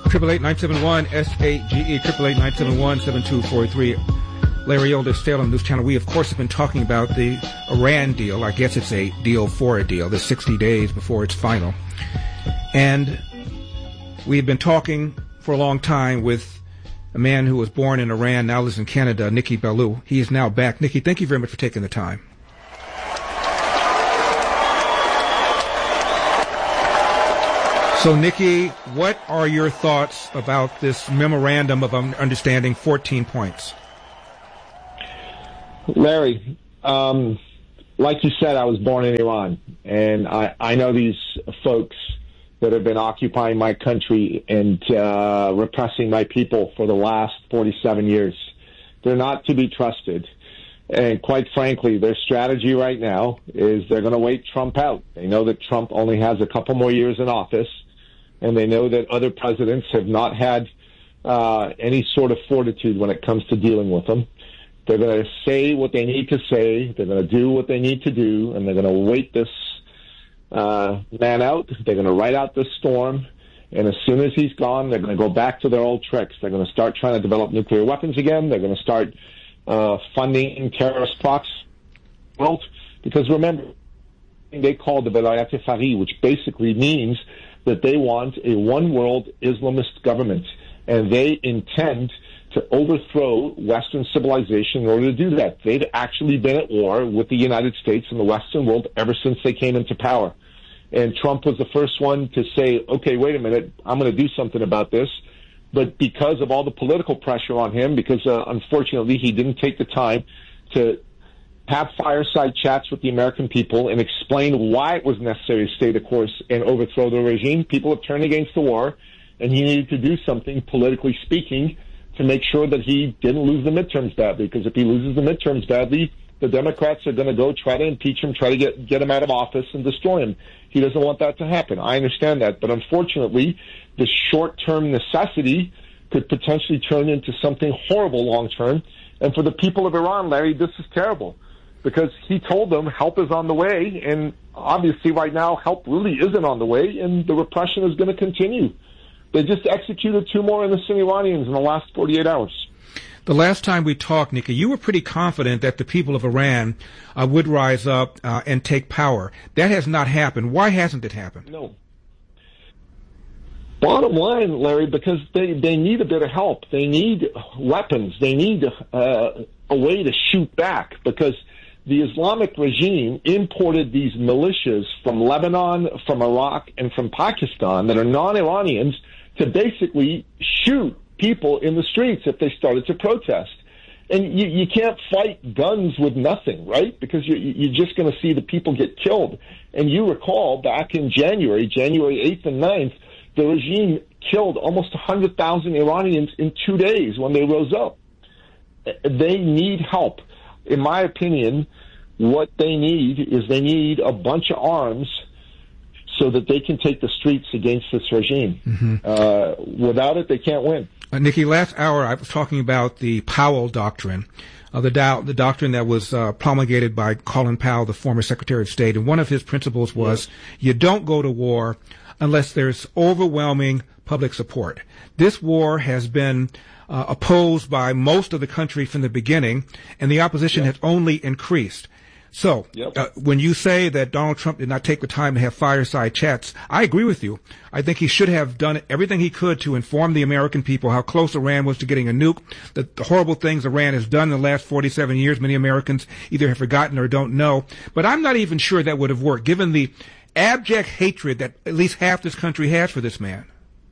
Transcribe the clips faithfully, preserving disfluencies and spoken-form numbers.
Triple eight nine seven one S A G E. Triple eight nine seven one seven two four three. Larry Elder, Salem News Channel. We, of course, have been talking about the Iran deal. I guess it's a deal for a deal. The sixty days before it's final. And we've been talking for a long time with a man who was born in Iran, now lives in Canada, Nikki Ballou. He is now back. Nikki, thank you very much for taking the time. So, Nikki, what are your thoughts about this memorandum of understanding, fourteen points? Larry, um, like you said, I was born in Iran, and I, I know these folks that have been occupying my country and uh, repressing my people for the last forty-seven years. They're not to be trusted. And quite frankly, their strategy right now is they're going to wait Trump out. They know that Trump only has a couple more years in office, and they know that other presidents have not had uh, any sort of fortitude when it comes to dealing with them. They're going to say what they need to say. They're going to do what they need to do, and they're going to wait this uh, man out. They're going to ride out this storm, and as soon as he's gone, they're going to go back to their old tricks. They're going to start trying to develop nuclear weapons again. They're going to start uh, funding terrorist plots. Well, because remember, they call the Velayat Fari, which basically means that they want a one-world Islamist government, and they intend to overthrow Western civilization in order to do that. They've actually been at war with the United States and the Western world ever since they came into power. And Trump was the first one to say, okay, wait a minute, I'm going to do something about this. But because of all the political pressure on him, because uh, unfortunately he didn't take the time to have fireside chats with the American people and explain why it was necessary to stay the course and overthrow the regime, people have turned against the war, and he needed to do something, politically speaking, to make sure that he didn't lose the midterms badly, because if he loses the midterms badly, the Democrats are going to go try to impeach him, try to get, get him out of office and destroy him. He doesn't want that to happen. I understand that. But unfortunately, the short-term necessity could potentially turn into something horrible long-term. And for the people of Iran, Larry, this is terrible, because he told them help is on the way, and obviously right now help really isn't on the way, and the repression is going to continue. They just executed two more innocent Iranians in the last forty-eight hours. The last time we talked, Nikki, you were pretty confident that the people of Iran uh, would rise up uh, and take power. That has not happened. Why hasn't it happened? No. Bottom line, Larry, because they, they need a bit of help. They need weapons. They need uh, a way to shoot back, because the Islamic regime imported these militias from Lebanon, from Iraq, and from Pakistan that are non-Iranians to basically shoot people in the streets if they started to protest. And you, you can't fight guns with nothing, right? Because you, you're just going to see the people get killed. And you recall back in January, January eighth and ninth, the regime killed almost one hundred thousand Iranians in two days when they rose up. They need help. In my opinion, what they need is they need a bunch of arms so that they can take the streets against this regime. Mm-hmm. Uh, without it, they can't win. Uh, Nikki, last hour I was talking about the Powell Doctrine, uh, the, do- the doctrine that was uh, promulgated by Colin Powell, the former Secretary of State. And one of his principles was yes. you don't go to war unless there's overwhelming public support. This war has been uh, opposed by most of the country from the beginning, and the opposition yep. has only increased. So, yep. uh, when you say that Donald Trump did not take the time to have fireside chats, I agree with you. I think he should have done everything he could to inform the American people how close Iran was to getting a nuke, the, the horrible things Iran has done in the last forty-seven years. Many Americans either have forgotten or don't know. But I'm not even sure that would have worked, given the abject hatred that at least half this country has for this man.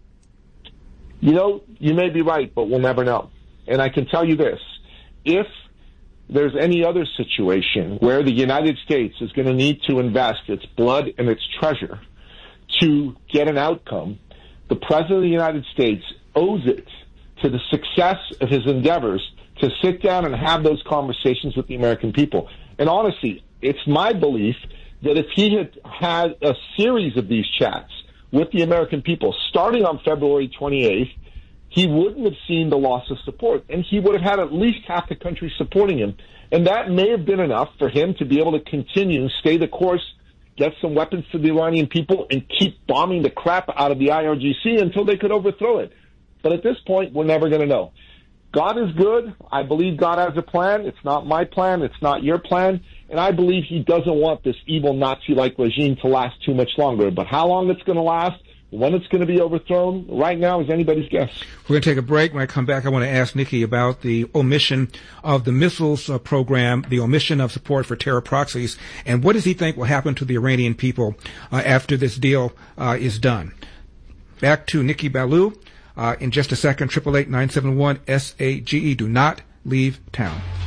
You know, you may be right, but we'll never know. And I can tell you this. If there's any other situation where the United States is going to need to invest its blood and its treasure to get an outcome, the President of the United States owes it to the success of his endeavors to sit down and have those conversations with the American people. And honestly, it's my belief that if he had had a series of these chats with the American people starting on February twenty-eighth, he wouldn't have seen the loss of support, and he would have had at least half the country supporting him. And that may have been enough for him to be able to continue and stay the course, get some weapons to the Iranian people, and keep bombing the crap out of the I R G C until they could overthrow it. But at this point, we're never going to know. God is good. I believe God has a plan. It's not my plan. It's not your plan. And I believe he doesn't want this evil Nazi-like regime to last too much longer. But how long it's going to last, when it's going to be overthrown, right now is anybody's guess. We're going to take a break. When I come back, I want to ask Nikki about the omission of the missiles uh, program, the omission of support for terror proxies, and what does he think will happen to the Iranian people uh, after this deal uh, is done. Back to Nikki Ballou uh, in just a second. Triple eight nine seven one S A G E. Do not leave town.